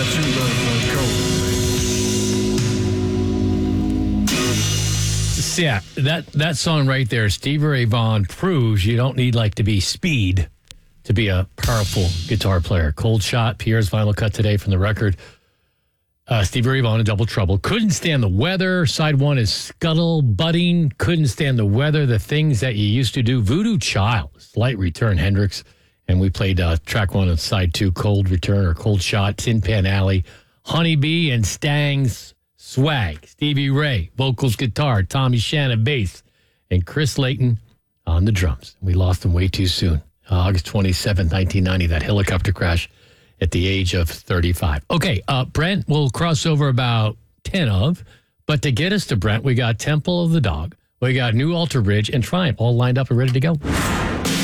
true love for Cold. Yeah, that song right there, Stevie Ray Vaughan, proves you don't need to be speed to be a powerful guitar player. Cold Shot, Pierre's vinyl cut today from the record. Stevie Ray Vaughan in Double Trouble. Couldn't stand the weather. Side one is Scuttle Budding. Couldn't stand the weather. The things that you used to do. Voodoo Child, Slight Return, Hendrix. And we played track one of side two, Cold Return or Cold Shot, Tin Pan Alley, Honeybee and Stang's Swag. Stevie Ray, vocals, guitar, Tommy Shannon, bass, and Chris Layton on the drums. We lost him way too soon. August 27th, 1990, that helicopter crash at the age of 35. Okay, Brent, we'll cross over about 10 of, but to get us to Brent, we got Temple of the Dog, we got New Alter Bridge, and Triumph all lined up and ready to go.